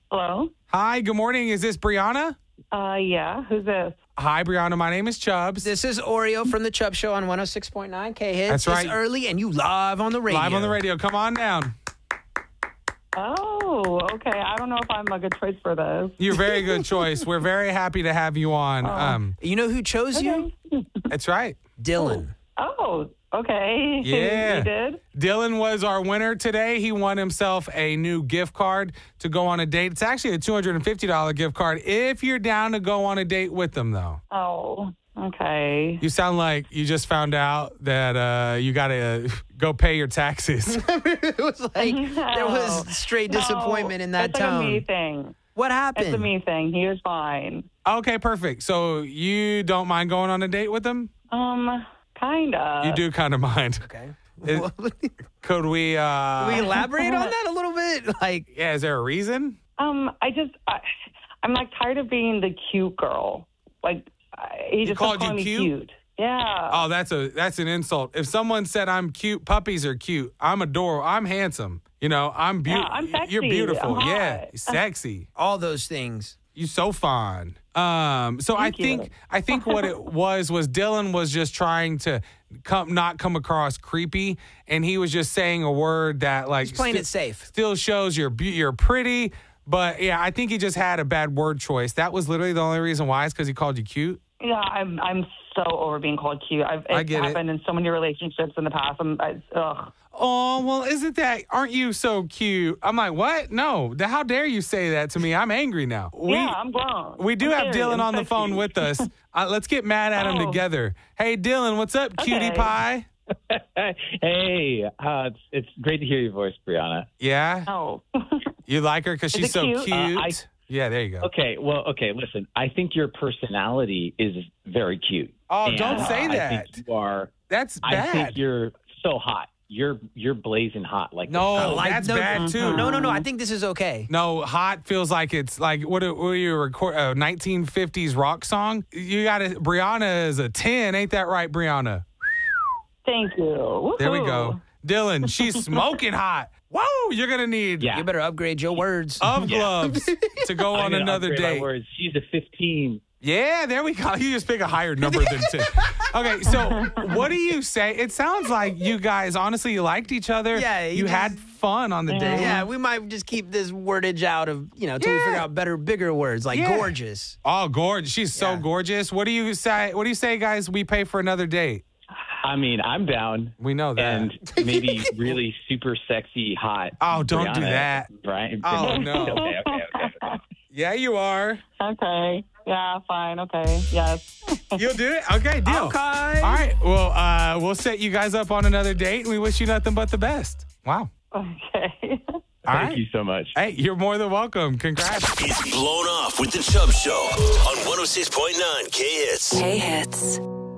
Hello? Hi, good morning. Is this Brianna? Yeah. Who's this? Hi, Brianna. My name is Chubbs. This is Oreo from the Chubb Show on 106.9 K-Hits. That's right. It's early and you live on the radio. Live on the radio. Come on down. Oh, okay. I don't know if I'm a good choice for this. You're a very good choice. We're very happy to have you on. You know who chose you? That's right. Dylan. Oh, okay. Yeah. You did? Dylan was our winner today. He won himself a new gift card to go on a date. It's actually a $250 gift card if you're down to go on a date with them, though. Oh, okay. You sound like you just found out that you got to go pay your taxes. It was like there was straight disappointment in that it's tone. Like a me thing. What happened? It's a me thing. He was fine. Okay, perfect. So you don't mind going on a date with them? Kinda. You do kind of mind. Okay. Could we... Can we elaborate on that a little bit? Like, Yeah, is there a reason? I'm like tired of being the cute girl. Like, he just called calling you me cute? cute. Yeah. Oh, that's an insult. If someone said I'm cute, puppies are cute. I'm adorable. I'm handsome. You know, I'm beautiful. I'm sexy. You're beautiful. I'm Yeah, hot. sexy. all those things. You so fine. So I think what it was Dylan was just trying to not come across creepy, and he was just saying a word that like Just playing it safe. still shows you're pretty. But yeah, I think he just had a bad word choice. That was literally the only reason why, is because he called you cute. Yeah, I'm so over being called cute. I get it. happened in so many relationships in the past. Ugh. Oh, well, aren't you so cute? I'm like, what? No, how dare you say that to me? I'm angry now. Yeah, I'm grown. We do I'm have serious. Dylan on the I'm phone sexy. with us. Let's get mad at him Oh. together. Hey, Dylan, what's up, cutie Okay. pie? Hey, it's great to hear your voice, Brianna. Yeah? Oh. You like her because she's it so cute? cute? Yeah, there you go. Okay, listen, I think your personality is very cute. Oh, And, don't say I that. think you are. That's I bad. think you're so hot. You're blazing hot. Like No, the sun. that's bad too. No. I think this is okay. No, hot feels like it's like what you record a 1950s rock song. Brianna is a 10, ain't that right, Brianna? Thank you. There we Woohoo. go. Dylan, she's smoking hot. Whoa, you're gonna need Yeah. You better upgrade your words. of gloves to go I'm on gonna another upgrade my date. words. She's a 15. Yeah, there we go. You just pick a higher number than 10. Okay, so what do you say? It sounds like you guys honestly liked each other. Yeah, you had fun on the date. Yeah, we might just keep this wordage out of, till we Yeah. figure out better, bigger words like Yeah. gorgeous. Oh, gorgeous. She's so Yeah. gorgeous. What do you say, guys? We pay for another date. I mean, I'm down. We know that. And maybe really super sexy, hot. Oh, don't do Brianna, that. Right? Oh, no. Okay. Yeah, you are. Okay. Yeah, fine. Okay. Yes. You'll do it? Okay, deal. Okay. All right. Well, we'll set you guys up on another date, and we wish you nothing but the best. Wow. Okay. All Thank right. you so much. Hey, you're more than welcome. Congrats. It's Blown Off with the Chubb Show on 106.9 K-Hits. K-Hits.